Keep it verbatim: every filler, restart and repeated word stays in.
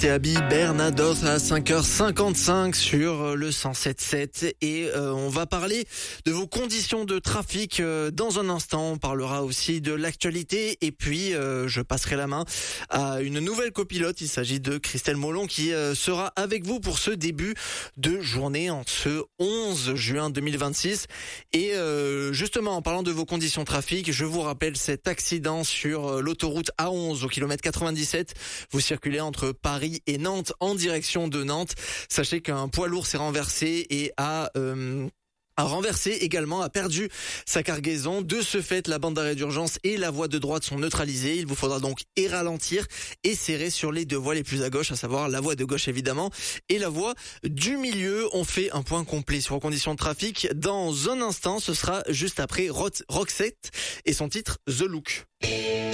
et Abby Bernadotte à cinq heures cinquante-cinq sur le cent sept sept et euh, on va parler de vos conditions de trafic euh, dans un instant. On parlera aussi de l'actualité et puis euh, je passerai la main à une nouvelle copilote. Il s'agit de Christelle Molon qui euh, sera avec vous pour ce début de journée en ce onze juin deux mille vingt-six. Et euh, justement, en parlant de vos conditions de trafic, je vous rappelle cet accident sur l'autoroute A onze au kilomètre quatre-vingt-dix-sept. Vous circulez entre Paris et Nantes en direction de Nantes. Sachez qu'un poids lourd s'est renversé et a... Euh a renversé également, a perdu sa cargaison. De ce fait, la bande d'arrêt d'urgence et la voie de droite sont neutralisées. Il vous faudra donc et ralentir et serrer sur les deux voies les plus à gauche, à savoir la voie de gauche évidemment et la voie du milieu. On fait un point complet sur vos conditions de trafic. Dans un instant, ce sera juste après Roxette et son titre The Look.